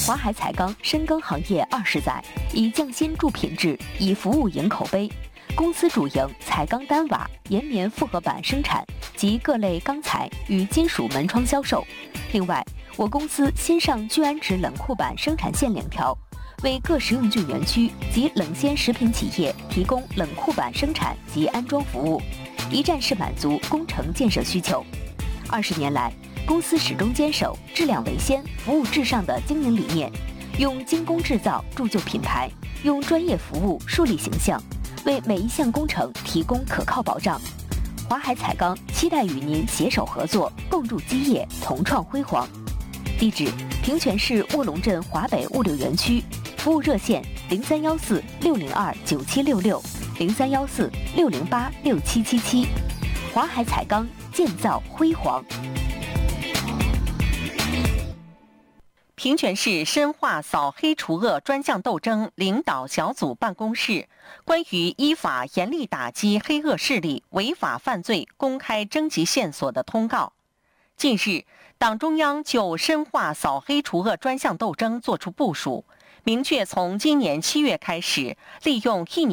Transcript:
华海彩钢深耕行业20载，以匠心助品质，以服务赢口碑。公司主营彩钢单瓦、岩棉复合板生产及各类钢材与金属门窗销售。另外，我公司新上聚氨酯冷库板生产线2条，为各食用菌园区及冷鲜食品企业提供冷库板生产及安装服务，一站式满足工程建设需求。20年来，公司始终坚守质量为先、服务至上的经营理念，用精工制造铸就品牌，用专业服务树立形象，为每一项工程提供可靠保障。华海彩钢期待与您携手合作，共筑基业，同创辉煌。地址：平泉市卧龙镇华北物流园区，服务热线0314-602-9766，0314-608-6777。华海彩钢，建造辉煌。 平泉市深化扫黑除恶专项斗争领导小组办公室关于依法严厉打击黑恶势力违法犯罪公开征集线索的通告。近日，党中央就深化扫黑除恶专项斗争作出部署，明确从今年7月开始，利用1年